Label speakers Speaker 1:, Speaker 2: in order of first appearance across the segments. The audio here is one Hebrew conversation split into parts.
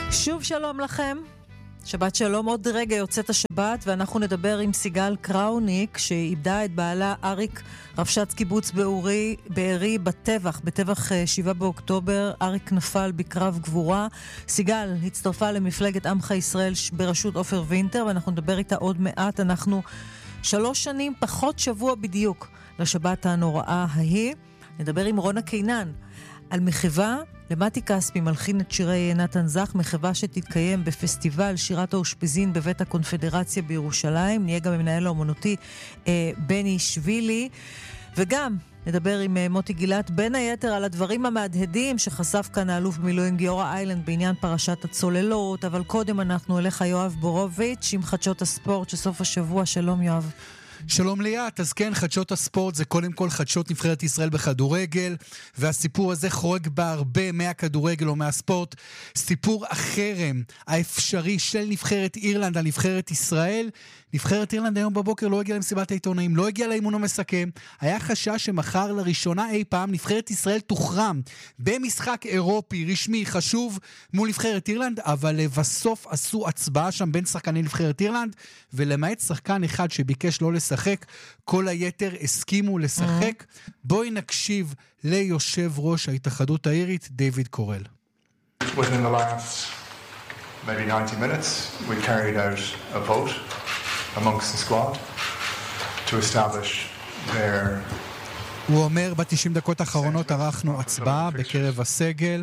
Speaker 1: שוב שלום לכם, שבת שלום, עוד רגע יוצאת השבת ואנחנו נדבר עם סיגל קראוניק שאיבדה את בעלה אריק רבש"ץ קיבוץ בארי בטבח 7 באוקטובר. אריק נפל בקרב גבורה. סיגל הצטרפה למפלגת עמך ישראל בראשות עופר וינטר ואנחנו נדבר איתה עוד מעט. אנחנו 3 שנים פחות שבוע בדיוק לשבת הנוראה ההיא. נדבר עם רונה קינן על מחווה למתי כספי מלחין את שירי נתן זך, מחווה שתתקיים בפסטיבל שירת האושפיזין בבית הקונפדרציה בירושלים. נהיה גם המנהל האומנותי בני שבילי, וגם נדבר עם מוטי גילת בין היתר על הדברים המהדהדים שחשף כאן האלוף במילואים גיורא איילנד בעניין פרשת הצוללות. אבל קודם אנחנו אליך יואב בורוביץ' עם חדשות הספורט של סוף השבוע. שלום יואב.
Speaker 2: שלום ליאת. אז כן, חדשות הספורט זה קודם כל חדשות נבחרת ישראל בכדורגל, והסיפור הזה חורג בהרבה מהכדורגל או מהספורט. סיפור החרם האפשרי של נבחרת אירלנד על נבחרת ישראל. נבחרת אירלנד היום בבוקר לא הגיעה למסיבת העיתונאים, לא הגיעה לאימון המסכם. היה חשש שמחר לראשונה אי פעם נבחרת ישראל תוחרם במשחק אירופי רשמי חשוב מול נבחרת אירלנד, אבל לבסוף עשו הצבעה שם בין שחקני נבחרת אירלנד, ולמעט שחקן אחד שביקש לא לשחק, כל היתר הסכימו לשחק. בואי נקשיב ליושב ראש ההתאחדות האירית דיוויד קורל.
Speaker 3: Within the last maybe 90 minutes we carried out a vote amongst the squad to establish their...
Speaker 2: הוא אומר, ב-90 דקות האחרונות ערכנו הצבעה בקרב הסגל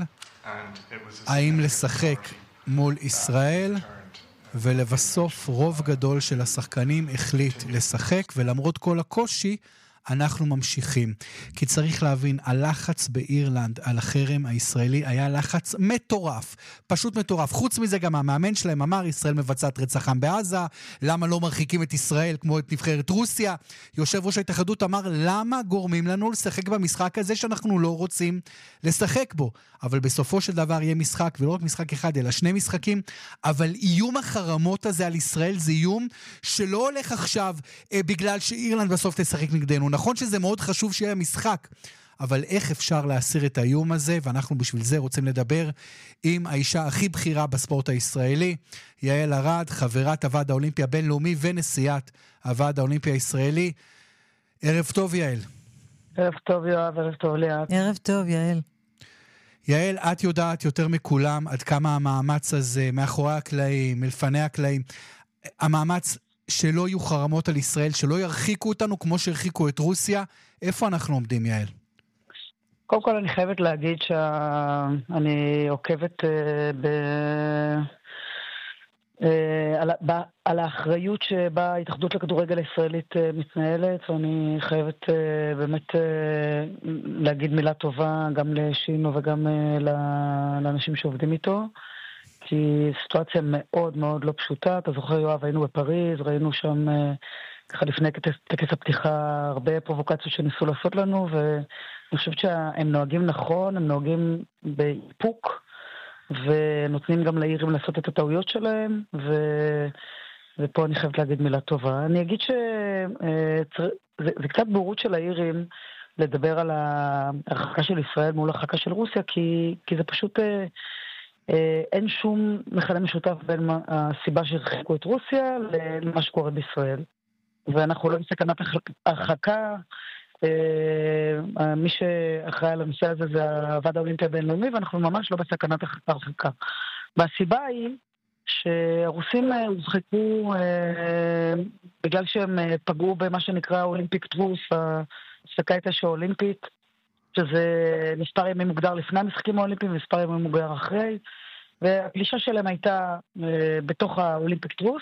Speaker 2: האם לשחק מול ישראל, ולבסוף רוב גדול של השחקנים החליט לשחק, ולמרות כל הקושי אנחנו ממשיכים. כי צריך להבין, הלחץ באירלנד על החרם הישראלי היה לחץ מטורף, פשוט מטורף. חוץ מזה גם המאמן שלהם אמר, ישראל מבצעת רצח עם בעזה, למה לא מרחיקים את ישראל כמו את נבחרת רוסיה? יושב ראש ההתאחדות אמר, למה גורמים לנו לשחק במשחק הזה שאנחנו לא רוצים לשחק בו? אבל בסופו של דבר יהיה משחק, ולא רק משחק אחד, אלא 2 משחקים. אבל איום החרמות הזה על ישראל זה איום שלא הולך עכשיו בגלל שאירלנד בסוף תשחק נגדנו. נכון שזה מאוד חשוב שיהיה משחק, אבל איך אפשר להסיר את האיום הזה? ואנחנו בשביל זה רוצים לדבר עם האישה הכי בכירה בספורט הישראלי, יעל ארד, חברת הוועד האולימפי הבינלאומי ונשיאת הוועד האולימפי הישראלי. ערב טוב יעל.
Speaker 4: ערב טוב יואב, ערב טוב ליאת.
Speaker 1: ערב טוב יעל.
Speaker 2: יעל, את יודעת יותר מכולם עד כמה המאמץ הזה מאחורי הקלעים, מלפני הקלעים, המאמץ שלא יהיו חרמות על ישראל, שלא ירחיקו אותנו כמו שהרחיקו את רוסיה. איפה אנחנו עומדים, יעל?
Speaker 4: קודם כל אני חייבת להגיד שאני עוקבת על האחריות שבה ההתאחדות לכדורגל הישראלית מתנהלת, ואני חייבת באמת להגיד מילה טובה גם לשינו וגם לאנשים שעובדים איתו, כי סיטואציה מאוד מאוד לא פשוטה. אתה זוכר יואב, היינו בפריז, ראינו שם ככה לפני טקס הפתיחה הרבה פרובוקציות שניסו לעשות לנו, ואני חושבת שהם נוהגים נכון, הם נוהגים באיפוק, ונותנים גם לאירים לעשות את הטעויות שלהם, ופה אני חייבת להגיד מילה טובה. אני אגיד שזה קצת בורות של האירים לדבר על ההרחקה של ישראל מול ההרחקה של רוסיה, כי זה פשוט אין שום מכנה משותף בין הסיבה שהרחיקו את רוסיה למה שקורה בישראל. ואנחנו לא בסכנת הרחקה, מי שאחראי על הנושא הזה זה הוועד האולימפי הבינלאומי, ואנחנו ממש לא בסכנת הרחקה. והסיבה היא שהרוסים הורחקו בגלל שהם פגעו במה שנקרא אולימפיק טרוס, ההפסקה האש האולימפית, שזה מספר ימים מוגדר לפני המשחקים האולימפיים ומספר ימים מוגדר אחרי, והפלישה שלהם הייתה בתוך האולימפיק טרוס.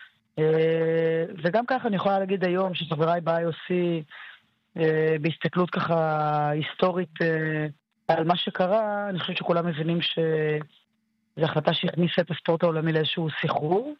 Speaker 4: וגם ככה אני יכולה להגיד היום שחבריי ב-IOC בהסתכלות ככה היסטורית על מה שקרה, אני חושבת שכולם מבינים שזו החלטה שהכניסה את הספורט העולמי לאיזשהו סחרור,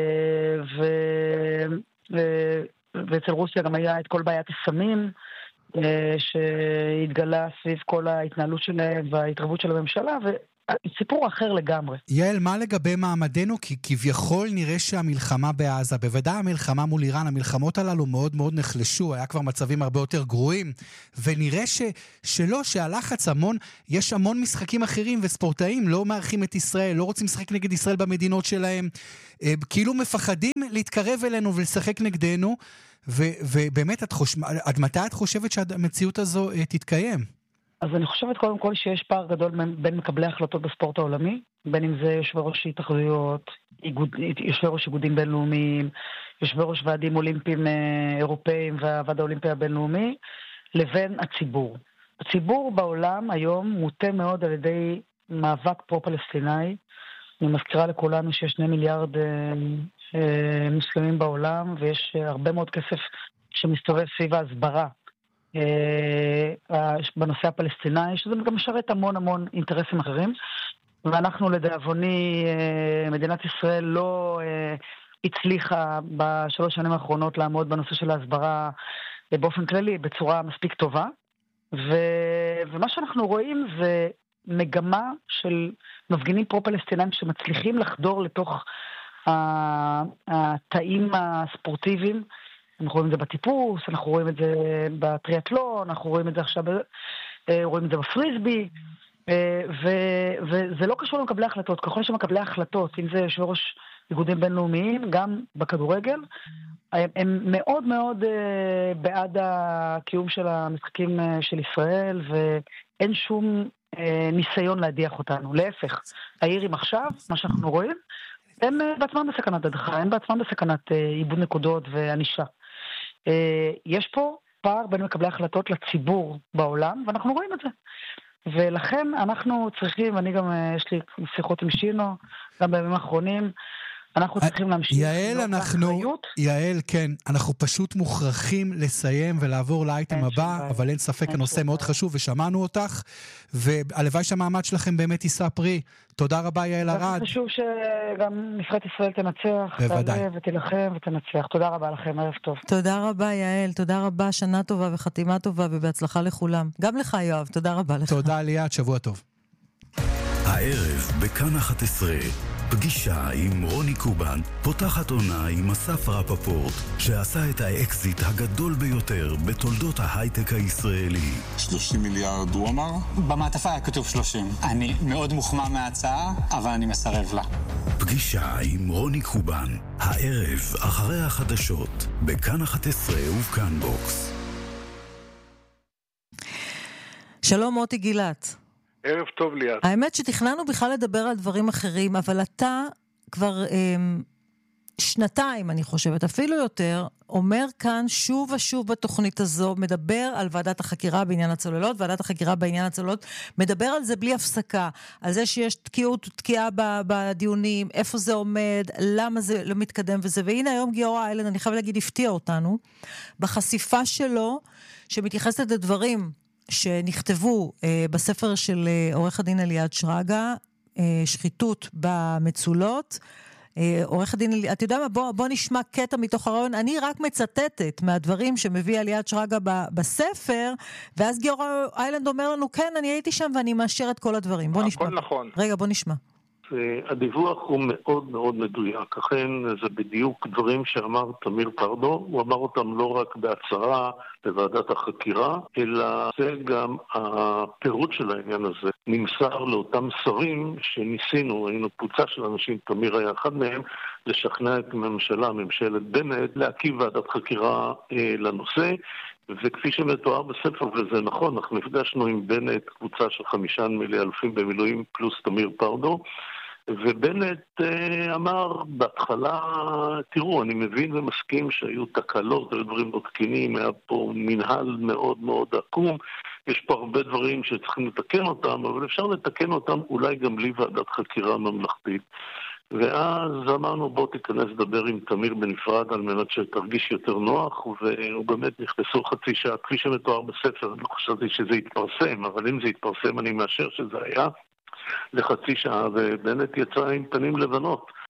Speaker 4: ואצל רוסיה גם היה את כל בעיית הסמים, שהתגלה סביב כל ההתנהלות שלהם וההתערבות של הממשלה, סיפור אחר לגמרי.
Speaker 2: יעל, מה לגבי מעמדנו? כי כביכול נראה שהמלחמה בעזה, בוודאי המלחמה מול איראן, המלחמות הללו מאוד מאוד נחלשו, היה כבר מצבים הרבה יותר גרועים, ונראה שהלחץ המון, יש המון משחקים אחרים וספורטאים לא מארחים את ישראל, לא רוצים לשחק נגד ישראל במדינות שלהם, כאילו מפחדים להתקרב אלינו ולשחק נגדנו, ובאמת עד מתי את חושבת שהמציאות הזו תתקיים?
Speaker 4: אז אני חושבת קודם כל שיש פער גדול בין מקבלי החלטות בספורט העולמי, בין אם זה יושבי ראש התאחדויות, יושבי ראש איגודים בינלאומיים, יושבי ראש ועדים אולימפיים אירופאים והוועד האולימפי הבינלאומי, לבין הציבור. הציבור בעולם היום מוטה מאוד על ידי מאבק פרו-פלסטיני. אני מזכירה לכולנו שיש 2 מיליארד מוסלמים בעולם, ויש הרבה מאוד כסף שמסתובב סביב ההסברה בנושא הפלסטיני, שזה גם משרת המון אינטרסים אחרים, ואנחנו לדאבוני, מדינת ישראל לא הצליחה ב3 שנים האחרונות לעמוד בנושא של ההסברה באופן כללי בצורה מספיק טובה, ומה שאנחנו רואים זה מגמה של מפגינים פרו-פלסטינאים שמצליחים לחדור לתוך התאים הספורטיביים. אנחנו רואים את זה בטיפוס, אנחנו רואים את זה בטריאטלון, אנחנו רואים את זה עכשיו, רואים את זה בפריסבי, וזה לא קשור למקבלי החלטות. ככל שמקבלי החלטות, אם זה יושב ראש איגודים בינלאומיים, גם בכדורגל, הם מאוד מאוד בעד הקיום של המשחקים של ישראל, ואין שום ניסיון להדיח אותנו. להפך, האירים עכשיו, מה שאנחנו רואים, הם בעצמם בסכנת הדחה, הם בעצמם בסכנת איבוד נקודות ואנישה. יש פה פער בין מקבלי החלטות לציבור בעולם, ואנחנו רואים את זה. ולכן אנחנו צריכים, אני גם, יש לי שיחות עם שינו, גם בימים האחרונים, אנחנו צריכים להמשיך.
Speaker 2: יעל, כן, אנחנו פשוט מוכרחים לסיים ולעבור לאייטם הבא, אבל אין ספק, הנושא מאוד חשוב, ושמענו אותך, והלוואי שהמעמד שלכם באמת יישא פרי. תודה רבה, יעל ארד.
Speaker 4: זה חשוב שגם נבחרת ישראל תנצח, תעלה ותלחם ותנצח. תודה רבה לכם, ערב טוב.
Speaker 1: תודה רבה, יעל, תודה רבה, שנה טובה וחתימה טובה, ובהצלחה לכולם. גם לך, יואב, תודה רבה לך.
Speaker 2: תודה, ליאת, שבוע טוב.
Speaker 5: הערב בכאן 11 פגישה עם רוני קובן פותחת עונה עם אסף רפפורט שעשה את האקזיט הגדול ביותר בתולדות ההייטק הישראלי.
Speaker 6: 30 מיליארד הוא אמר?
Speaker 7: במעטפה היה כתוב 30. אני מאוד מוחמא מההצעה, אבל אני מסרב לה.
Speaker 5: פגישה עם רוני קובן, הערב אחרי החדשות בכאן 11 ובכאן בוקס.
Speaker 1: שלום מוטי גילת.
Speaker 8: ערב טוב ליאת.
Speaker 1: האמת שתכננו בכלל לדבר על דברים אחרים, אבל אתה כבר 2 אני חושבת, אפילו יותר, אומר כאן שוב ושוב בתוכנית הזו, מדבר על ועדת החקירה בעניין הצוללות, ועדת החקירה בעניין הצוללות, מדבר על זה בלי הפסקה, על זה שיש תקיעה בדיונים, איפה זה עומד, למה זה לא מתקדם וזה, והנה היום גיורא איילנד, אני חייב להגיד, הפתיע אותנו, בחשיפה שלו, שמתייחסת לדברים, שנכתבו בספר של עורך הדין אליעד שרגא, שחיתות במצולות. עורך הדין, אתה יודע מה, בוא נשמע קטע מתוך הרעיון, אני רק מצטטת מהדברים שמביא אליעד שרגא בספר, ואז גיורא איילנד אומר לנו, כן, אני הייתי שם ואני מאשר את כל הדברים. בוא נשמע.
Speaker 8: נכון.
Speaker 1: רגע, בוא נשמע.
Speaker 9: הדיווח הוא מאוד מאוד מדויק, אכן זה בדיוק דברים שאמר תמיר פרדו, הוא אמר אותם לא רק בהצהרה בוועדת החקירה, אלא זה גם הפירוט של העניין הזה נמסר לאותם שרים שניסינו, היינו קבוצה של אנשים, תמיר היה אחד מהם, לשכנע את ממשלת בנט להקים ועדת חקירה לנושא, וכפי שמתואר בספר, וזה נכון, אנחנו נפגשנו עם בנט, קבוצה של 5 אלפים במילואים פלוס תמיר פרדו, ובנט אמר בהתחלה, תראו, אני מבין ומסכים שהיו תקלות, היו דברים לא תקינים, היה פה מנהל מאוד מאוד עקום, יש פה הרבה דברים שצריכים לתקן אותם, אבל אפשר לתקן אותם אולי גם בלי ועדת חקירה ממלכתית. ואז אמרנו בוא תיכנס לדבר עם תמיר בנפרד על מנת שתרגיש יותר נוח, והוא באמת נכנסו חצי שעה, כפי שמתואר בספר, אני חשבתי שזה יתפרסם, אבל אם זה יתפרסם אני מאשר שזה היה לחצי שעה, ובנט יצא עם פנים לבנות.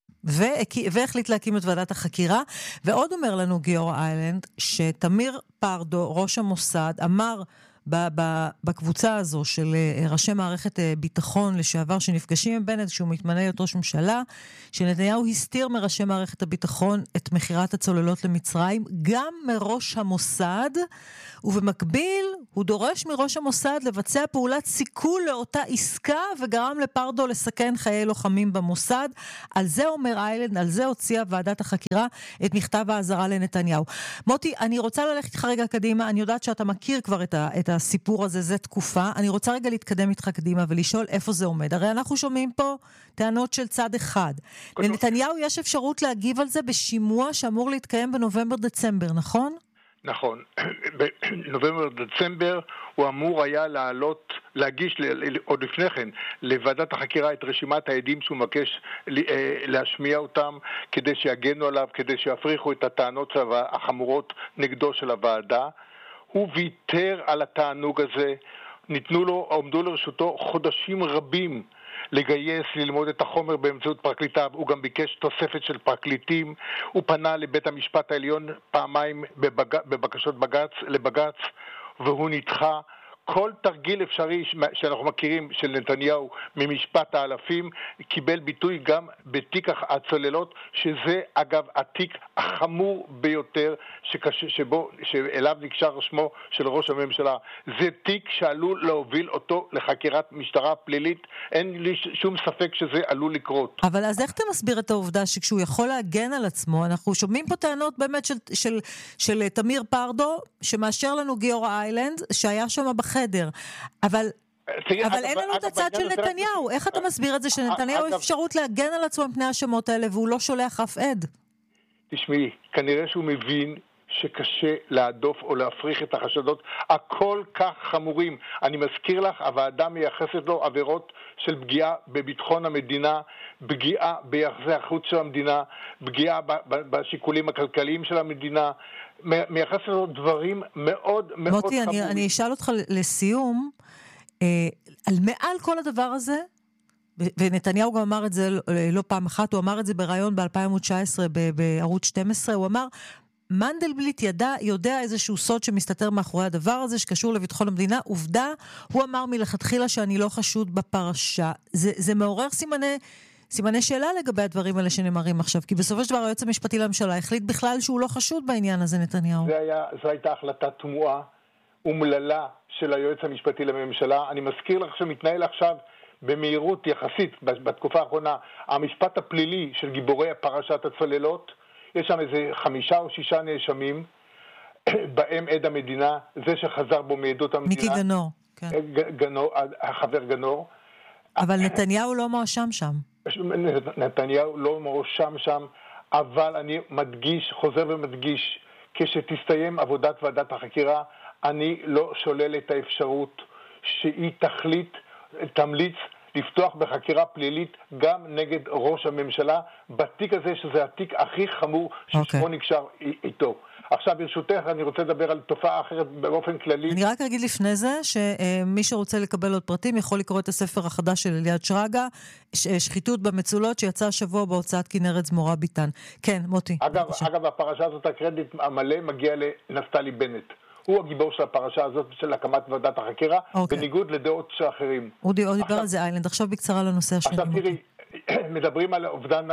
Speaker 1: והחליט להקים את ועדת החקירה, ועוד אומר לנו גיורא איילנד, שתמיר פרדו, ראש המוסד, אמר בקבוצה הזו של ראשי מערכת ביטחון לשעבר שנפגשים עם בנט שהוא מתמנה להיות ראש ממשלה, שנתניהו הסתיר מראשי מערכת הביטחון את מחירת הצוללות למצרים, גם מראש המוסד, ובמקביל הוא דורש מראש המוסד לבצע פעולת סיכול לאותה עסקה, וגרם לפרדו לסכן חיי לוחמים במוסד. על זה אומר איילנד, על זה הוציאה ועדת החקירה את מכתב האזהרה לנתניהו. מוטי, אני רוצה ללכת איתך רגע קדימה, אני יודעת שאתה מכיר כבר את הסיפור הזה, זה תקופה, אני רוצה רגע להתקדם איתך קדימה ולשאול איפה זה עומד. הרי אנחנו שומעים פה טענות של צד אחד. לנתניהו יש אפשרות להגיב על זה בשימוע שאמור להתקיים בנובמבר-דצמבר, נכון?
Speaker 8: נכון. בנובמבר-דצמבר הוא אמור היה להגיש עוד לפני כן לוועדת החקירה את רשימת העדים שהוא מבקש להשמיע אותם כדי שיגנו עליו, כדי שיפריחו את הטענות החמורות נגדו של הוועדה. הוא ויתר על התענוג הזה, עומדו לרשותו חודשים רבים לגייס, ללמוד את החומר באמצעות פרקליטיו. הוא גם ביקש תוספת של פרקליטים, הוא פנה לבית המשפט העליון פעמיים בבקשות לבג"ץ, והוא נדחה. כל תרגיל אפשרי שאנחנו מכירים של נתניהו ממשפט האלפים קיבל ביטוי גם בתיק הצוללות, שזה אגב התיק החמור ביותר שאליו נקשר שמו של ראש הממשלה. זה תיק שעלול להוביל אותו לחקירת משטרה פלילית, אין לי שום ספק שזה עלול לקרות.
Speaker 1: אבל אז איך אתה מסביר את העובדה שכשהוא יכול להגן על עצמו, אנחנו שומעים פה טענות באמת של תמיר פרדו, שמאשר לנו גיורא איילנד, שהיה שם בחדר, אבל אין לנו את הצד של נתניהו. איך אתה מסביר את זה שנתניהו יש אפשרות להגן על עצמו מפני השמות האלה והוא לא שולח אף עד?
Speaker 8: תשמעי, כנראה שהוא מבין שקשה להדוף או להפריך את החשדות הכל כך חמורים. אני מזכיר לך, הוועדה מייחסת לו עבירות של פגיעה בביטחון המדינה, פגיעה ביחסי החוץ של המדינה, פגיעה בשיקולים הכלכליים של המדינה, מייחסת לו דברים מאוד מאוד חמורים.
Speaker 1: מוטי, אני אשאל אותך לסיום, על מעל כל הדבר הזה, ונתניהו גם אמר את זה לא פעם אחת, הוא אמר את זה ברעיון ב-2019 בערוץ 12, הוא אמר, מנדלבליט יודע איזשהו סוד שמסתתר מאחורי הדבר הזה שקשור לביטחון המדינה. עובדה, הוא אמר מלכתחילה שאני לא חשוד בפרשה. זה מעורר סימני שאלה לגבי הדברים האלה שנאמרים עכשיו, כי בסופו של דבר היועץ המשפטי לממשלה החליט בכלל שהוא לא חשוד בעניין הזה, נתניהו.
Speaker 8: זו הייתה החלטה תמוהה ומללה של היועץ המשפטי לממשלה. אני מזכיר לך שמתנהל עכשיו במהירות יחסית בתקופה האחרונה המשפט הפלילי של גיבורי פרשת הצוללות. יש שם איזה 5 או 6 נאשמים, בהם עד המדינה, זה שחזר בו מעדות המדינה.
Speaker 1: מיקי גנור, כן.
Speaker 8: החבר גנור.
Speaker 1: אבל נתניהו לא מואשם שם.
Speaker 8: נתניהו לא מואשם שם, אבל אני חוזר ומדגיש, כשתסתיים עבודת ועדת החקירה, אני לא שולל את האפשרות שהיא תמליץ לפתוח בחקירה פלילית גם נגד ראש הממשלה, בתיק הזה שזה התיק הכי חמור ששמו נקשר איתו. עכשיו ברשותך אני רוצה לדבר על תופעה אחרת באופן כללי.
Speaker 1: אני רק אגיד לפני זה שמי שרוצה לקבל עוד פרטים יכול לקרוא את הספר החדש של אליעד שרגא, שחיתות במצולות, שיצא השבוע בהוצאת כנרת זמורה ביטן. כן, מוטי.
Speaker 8: אגב, הפרשה הזאת, הקרדיט המלא מגיע לנפתלי בנט. הוא הגיבור של הפרשה הזאת של הקמת ועדת החקירה, בניגוד לדעות של אחרים.
Speaker 1: הוא דיבר על זה איילנד, עכשיו בקצרה לנושא השני.
Speaker 8: עכשיו תראי, מדברים על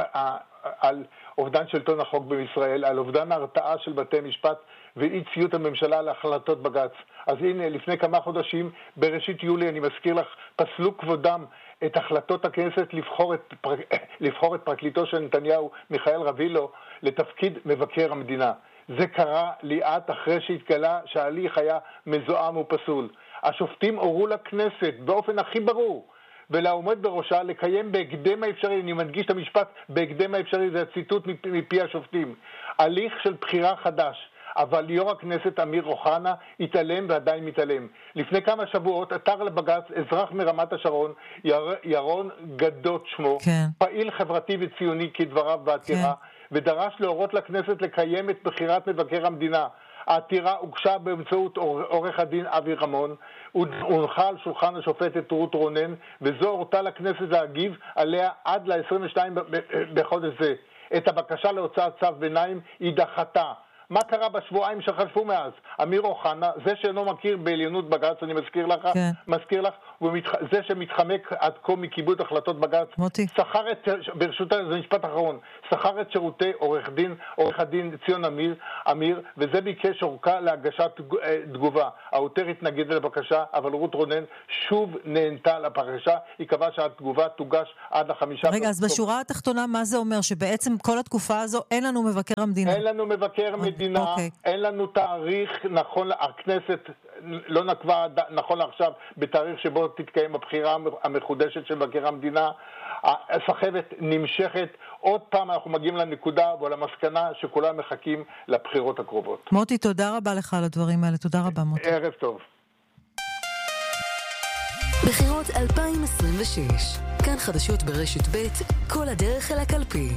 Speaker 8: אובדן שלטון החוק בישראל, על אובדן ההרתעה של בתי משפט ואי ציות הממשלה להחלטות בג"ץ. אז הנה, לפני כמה חודשים, בראשית יולי, אני מזכיר לך, פסלו כבודם את החלטות הכנסת לבחור את פרקליטו של נתניהו, מיכאל רבילו, לתפקיד מבקר המדינה. זה קרה ליאת אחרי שהתגלה שההליך היה מזוהם ופסול. השופטים הורו לכנסת באופן הכי ברור, ולעומד בראשה לקיים בהקדם האפשרי, אני מדגיש את המשפט, בהקדם האפשרי, זה הציטוט מפי השופטים, הליך של בחירה חדש. אבל יו"ר הכנסת אמיר אוחנה התעלם ועדיין מתעלם. לפני כמה שבועות עתר לבג"ץ אזרח מרמת השרון, ירון גדות שמו, פעיל חברתי וציוני כדבריו בעתירה, ודרש להורות לכנסת לקיים את בחירת מבקר המדינה. העתירה הוגשה באמצעות עורך הדין אבי רמון, הונחה על שולחן השופטת רות רונן, וזו הורתה לכנסת להגיב עליה עד ל-22 בחודש זה. את הבקשה להוצאת צו ביניים היא דחתה. מה קרה בשבועיים שחלפו מאז? אמיר אוחנה, זה שאינו מכיר בעליונות בג"ץ, אני מזכיר לך, זה שמתחמק עד כה מכיבוד החלטות בג"ץ, שכר את, ברשותה, זה משפט אחרון, שכר את שירותי עורך הדין ציון אמיר, וזה ביקש אורכה להגשת תגובה. העותר התנגד לבקשה, אבל רות רונן שוב נענתה לבקשה, היא קבעה שהתגובה תוגש עד ל5.
Speaker 1: רגע, אז בשורה התחתונה, מה זה אומר? שבעצם כל התקופה הזו אין לנו מבקר המדינה?
Speaker 8: אין לנו מבקר מדינה, אין לנו תאריך, נכון, הכנסת לא נקבע נכון לעכשיו בתאריך שבו תתקיים הבחירה המחודשת של מבקר המדינה. הסחבת נמשכת, עוד פעם אנחנו מגיעים לנקודה ולמסקנה שכולם מחכים לבחירות הקרובות.
Speaker 1: מוטי, תודה רבה לך על הדברים האלה, תודה רבה מוטי.
Speaker 8: ערב טוב.
Speaker 10: בחירות 2026, כאן חדשות ברשת ב', כל הדרך אל הקלפי.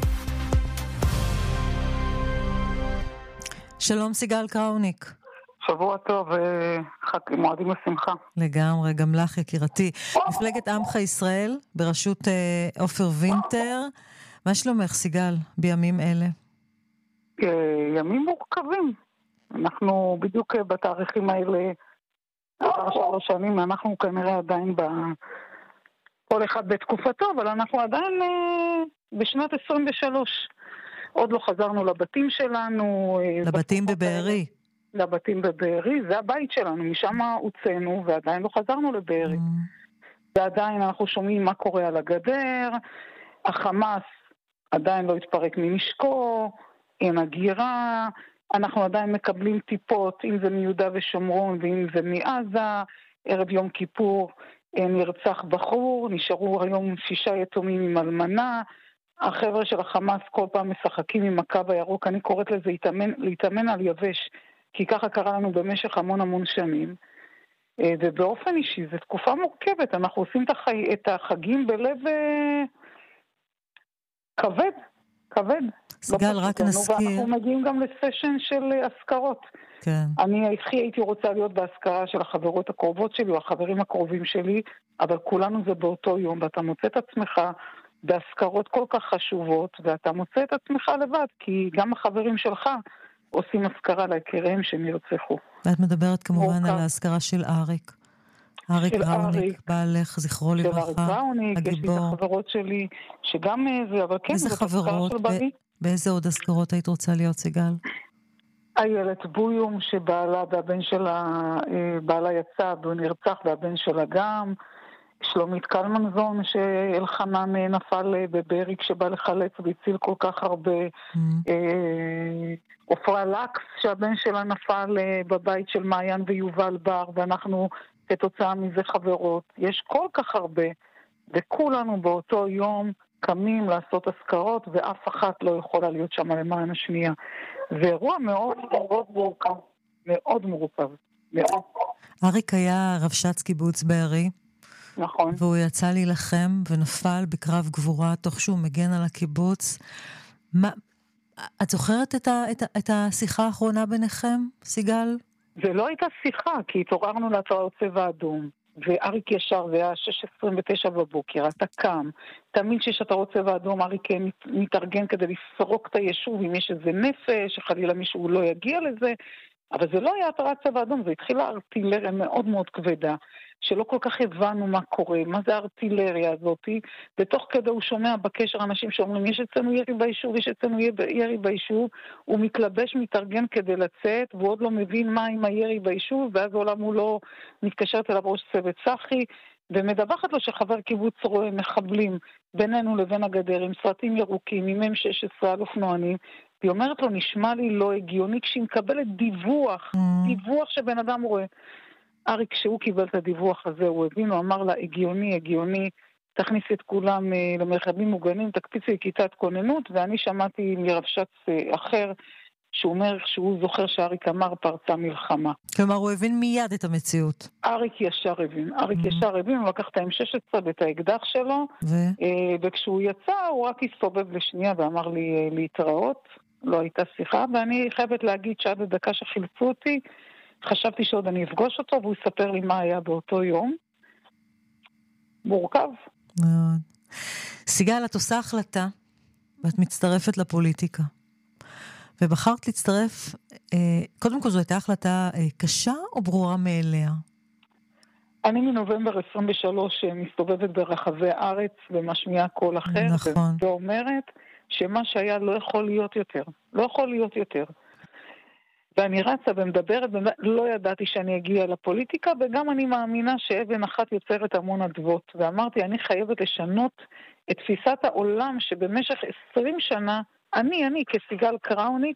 Speaker 1: שלום סיגל קראוניק.
Speaker 11: שבוע טוב, מועדים לשמחה.
Speaker 1: לגמרי, גם לך יקירתי. מפלגת עמך ישראל בראשות עופר וינטר. מה שלומך סיגל בימים אלה?
Speaker 11: ימים מורכבים. אנחנו בדיוק בתאריכים האלה 3 שנים, אנחנו כנראה עדיין כל אחד בתקופתו, אבל אנחנו עדיין בשנת 23. עוד לא חזרנו לבתים שלנו.
Speaker 1: לבתים בבארי.
Speaker 11: לבתים בבארי, זה הבית שלנו, משם הוצאנו ועדיין לא חזרנו לבארי. ועדיין אנחנו שומעים מה קורה על הגדר, החמאס עדיין לא התפרק מנשקו, אין הגירה, אנחנו עדיין מקבלים טיפות, אם זה מיהודה ושומרון ואם זה מעזה, ערב יום כיפור נרצח בחור, נשארו היום 6 יתומים עם אלמנה, החבר'ה של החמאס כל פעם משחקים עם הקו הירוק, אני קוראת לזה להתאמן על יבש, כי ככה קרה לנו במשך המון שנים, ובאופן אישי זו תקופה מורכבת, אנחנו עושים את החגים בלב כבד.
Speaker 1: סגל, רק נזכיר.
Speaker 11: ואנחנו מגיעים גם לסשן של הזכרות.
Speaker 1: כן.
Speaker 11: אני הייתי רוצה להיות בהזכרה של החברות הקרובות שלי, או החברים הקרובים שלי, אבל כולנו זה באותו יום, ואתה מוצא את עצמך בהזכרות כל כך חשובות, ואתה מוצא את עצמך לבד, כי גם החברים שלך עושים הזכרה ליקיריהם שנרצחו.
Speaker 1: ואת מדברת כמובן על ההזכרה של אריק. אריק ראוניק, בעלך, זכרו לברכה,
Speaker 11: של אריק ראוניק, יש לי את החברות שלי, שגם זה, אבל כן,
Speaker 1: איזה חברות, באיזה עוד הזכרות היית רוצה להיות, סיגל?
Speaker 11: איילת בויום, שבעלה והבן שלה, בעלה יצא והוא נרצח, והבן שלה גם, שלומית קלמנזון שאלחנן נפל בבארי כשבא לחלץ והציל כל כך הרבה, עופרה לקס שהבן שלה נפל בבית של מעיין ויובל בר, ואנחנו כתוצאה מזה חברות. יש כל כך הרבה, וכולנו באותו יום קמים לעשות הזכרות, ואף אחת לא יכולה להיות שם למען השנייה. זה אירוע מאוד מורכב.
Speaker 1: אריק היה רבש"ץ קיבוץ בארי.
Speaker 11: נכון.
Speaker 1: והוא יצא להילחם ונפל בקרב גבורה תוך שהוא מגן על הקיבוץ. את זוכרת את השיחה האחרונה ביניכם, סיגל?
Speaker 11: זה לא הייתה שיחה, כי התעוררנו להתראות צבע אדום, ואריק ישר, זה היה 6:29 בבוקר, אתה קם, תמיד שיש התראות צבע אדום, אריק מתארגן כדי לפרוק את היישוב, אם יש איזה נפש, שחלילה מישהו לא יגיע לזה, אבל זה לא היה התרעת צבע אדום, זה התחילה ארטילריה מאוד כבדה, שלא כל כך הבנו מה קורה, מה זה הארטילריה הזאת, ותוך כדי הוא שומע בקשר אנשים שאומרים, יש אצלנו ירי ביישוב, יש אצלנו ירי ביישוב, הוא מתלבש, מתארגן כדי לצאת, והוא עוד לא מבין מה עם הירי ביישוב, ואז עולם הוא לא מתקשרת אליו ראש צוות צחי, ומדווחת לו שחבר קיבוץ רואה מחבלים בינינו לבין הגדר, עם סרטים ירוקים, עם M16 על אופנוענים, והיא אומרת לו, נשמע לי לא הגיוני, כשהיא מקבלת דיווח שבן אדם רואה. אריק, כשהוא קיבל את הדיווח הזה, הוא הבין, הוא אמר לה, הגיוני, תכניס את כולם למרחבים מוגנים, תקפיצי לכיתת כוננות, ואני שמעתי מרבש"ץ אחר, שהוא אומר שהוא זוכר שאריק אמר פרצה מלחמה.
Speaker 1: כלומר, הוא הבין מיד את המציאות.
Speaker 11: אריק ישר הבין, הוא לקח את ה-M16 ואת האקדח שלו, וכשהוא יצא, הוא רק הסתובב לשנייה ואמר לי להתראות, לא הייתה שיחה, ואני חייבת להגיד שעד הדקה שחילצו אותי, חשבתי שעוד אני אפגוש אותו, והוא יספר לי מה היה באותו יום. מורכב.
Speaker 1: מאוד. סיגל, את עושה החלטה, ואת מצטרפת לפוליטיקה. ובחרת להצטרף, קודם כל זו הייתה החלטה קשה או ברורה מאליה?
Speaker 11: אני מנובמבר 23 מסתובבת ברחבי הארץ ומשמיעה קול אחר,
Speaker 1: נכון.
Speaker 11: ואומרת שמה שהיה לא יכול להיות יותר. לא יכול להיות יותר. ואני רצה ומדברת, לא ידעתי שאני אגיע לפוליטיקה, וגם אני מאמינה שאבן אחת יוצרת המון אדוות. ואמרתי, אני חייבת לשנות את תפיסת העולם שבמשך 20 שנה, אני כסיגל קראוניק,